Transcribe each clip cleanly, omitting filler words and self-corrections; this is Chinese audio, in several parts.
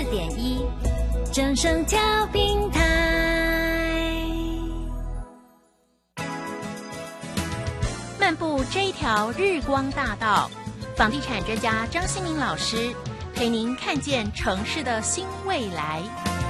104.1正声调频台。漫步这一条日光大道，房地产专家张新民老师陪您看见城市的新未来。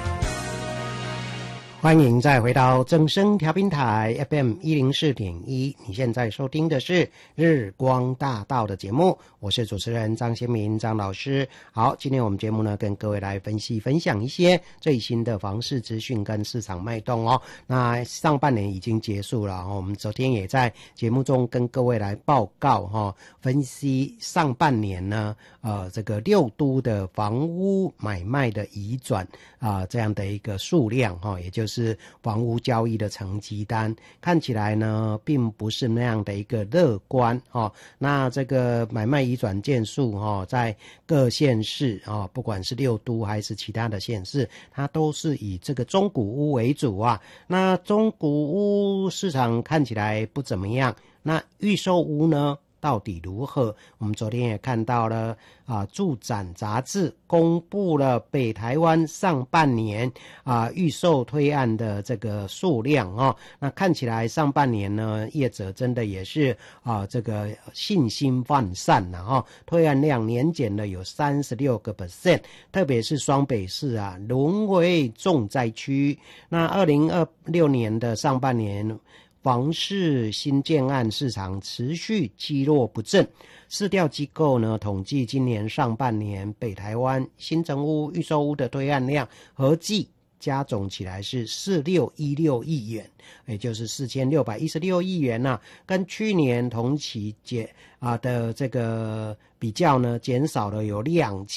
欢迎再回到正声调频台 FM 104.1，你现在收听的是日光大道的节目，我是主持人张先民张老师。好，今天我们节目呢跟各位来分享一些最新的房市资讯跟市场脉动哦。那上半年已经结束了，我们昨天也在节目中跟各位来报告分析上半年呢这个6都的房屋买卖的移转这样的一个数量也就是房屋交易的成绩单，看起来呢并不是那样的一个乐观那这个买卖移转件数在各县市不管是6都还是其他的县市，它都是以这个中古屋为主那中古屋市场看起来不怎么样，那预售屋呢到底如何？我们昨天也看到了住展杂志公布了北台湾上半年预售推案的这个数量那看起来上半年呢业者真的也是这个信心涣散了推案量年减了有 36%， 特别是双北市沦为重灾区。那2026年的上半年房市新建案市场持续积弱不振，市调机构呢统计今年上半年北台湾新成屋预售屋的推案量合计加总起来是4616亿元，也就是4616亿元跟去年同期的这个比较呢减少了有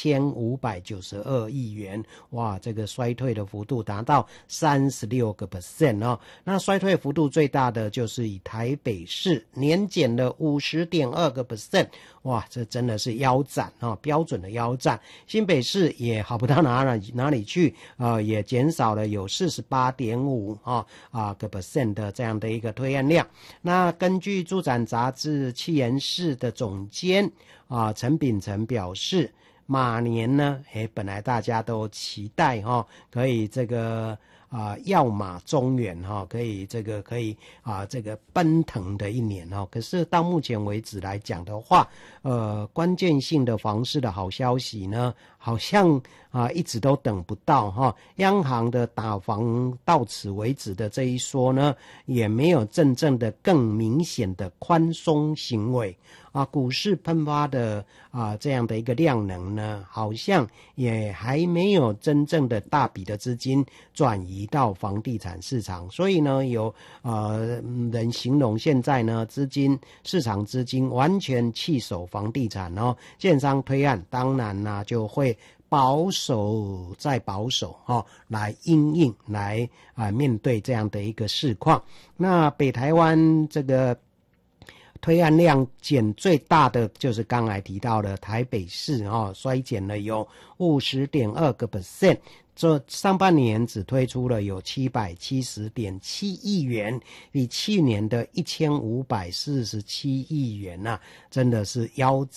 2592亿元，哇，这个衰退的幅度达到 36% 那衰退幅度最大的就是以台北市年减了 50.2%， 哇，这真的是腰斩标准的腰斩。新北市也好不到哪里去也减少了有 48.5% 的这样的一个推案量。那根据住展杂志企研室的总监陈秉成表示，马年呢本来大家都期待可以这个耀马中原可以这个奔腾的一年可是到目前为止来讲的话关键性的房市的好消息呢好像一直都等不到央行的打房到此为止的这一说呢也没有真正的更明显的宽松行为股市喷发的这样的一个量能呢好像也还没有真正的大笔的资金转移到房地产市场，所以呢有人形容现在呢市场资金完全弃守房地产建商推案当然就会保守再保守来因应来面对这样的一个市况。那北台湾这个推案量减最大的就是刚才提到的台北市衰减了有 50.2%， 这上半年只推出了有 770.7 亿元，比去年的1547亿元真的是腰